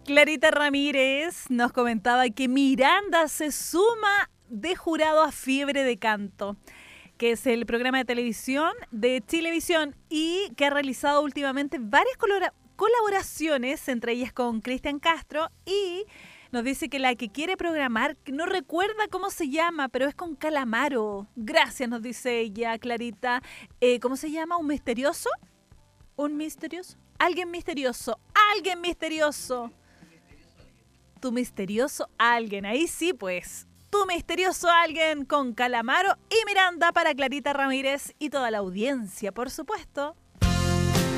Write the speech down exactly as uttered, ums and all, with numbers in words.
Clarita Ramírez nos comentaba que Miranda se suma de jurado a Fiebre de Canto, que es el programa de televisión de Chilevisión y que ha realizado últimamente varias colora- colaboraciones, entre ellas con Cristian Castro, y nos dice que la que quiere programar, que no recuerda cómo se llama, pero es con Calamaro. Gracias, nos dice ella, Clarita. Eh, ¿Cómo se llama? ¿Un misterioso? ¿Un misterioso? Alguien misterioso. Alguien misterioso. Tu misterioso alguien. Ahí sí, pues. Tu misterioso alguien con Calamaro y Miranda para Clarita Ramírez y toda la audiencia, por supuesto.